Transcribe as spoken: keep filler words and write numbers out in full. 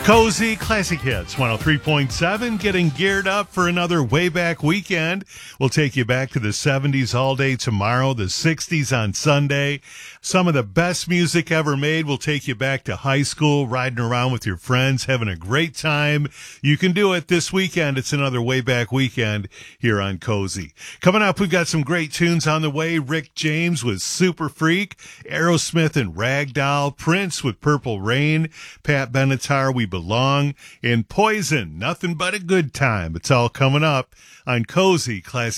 Cozy Classic Hits one oh three point seven, getting geared up for another way back weekend. We'll take you back to the seventies all day tomorrow, the sixties on Sunday. Some of the best music ever made. We'll take you back to high school, riding around with your friends, having a great time. You can do it this weekend. It's another way back weekend here on Cozy. Coming up, we've got some great tunes on the way. Rick James with Super Freak, Aerosmith and Ragdoll, Prince with Purple Rain, Pat Benatar, We Belong, and Poison, Nothing But a Good Time. It's all coming up on Cozy Classic.